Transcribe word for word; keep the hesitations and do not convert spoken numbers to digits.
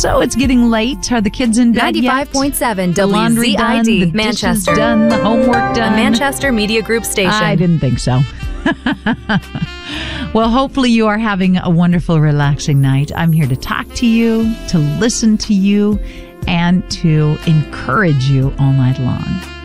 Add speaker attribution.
Speaker 1: So it's getting late. Are the kids in bed yet?
Speaker 2: ninety-five point seven
Speaker 1: The
Speaker 2: W
Speaker 1: laundry
Speaker 2: Z I D,
Speaker 1: done, the
Speaker 2: Manchester.
Speaker 1: dishes done, the homework done.
Speaker 2: A Manchester Media Group station.
Speaker 1: I didn't think so. Well, hopefully you are having a wonderful, relaxing night. I'm here to talk to you, to listen to you, and to encourage you all night long.